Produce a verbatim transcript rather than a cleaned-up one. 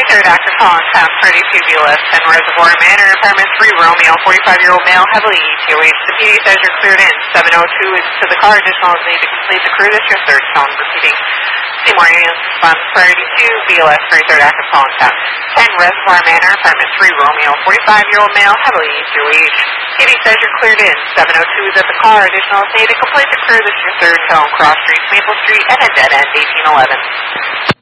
third active call on Town thirty-two B L S ten Reservoir Manor, apartment three Romeo, forty-five-year-old male, heavily E T O H. The P D says you're cleared in. seven oh two is to the car. Additional is need to complete the crew. This is your third tone proceeding. Seymour Unions response thirty-two B L S three third active call on Town ten Reservoir Manor, apartment three Romeo, forty-five-year-old male, heavily E T O H. P D says you're cleared in. seven oh two is at the car. Additional is need to complete the crew. This is your third tone. Cross Street, Maple Street, and a dead end eighteen eleven.